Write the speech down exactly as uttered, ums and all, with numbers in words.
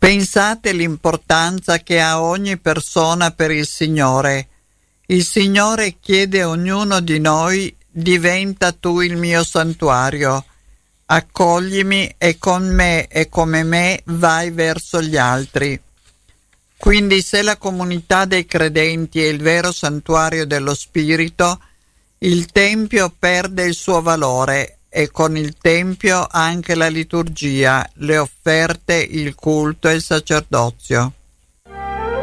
Pensate l'importanza che ha ogni persona per il Signore. Il Signore chiede a ognuno di noi: diventa tu il mio santuario, accoglimi e con me e come me vai verso gli altri. Quindi se la comunità dei credenti è il vero santuario dello Spirito, il Tempio perde il suo valore e con il Tempio anche la liturgia, le offerte, il culto e il sacerdozio.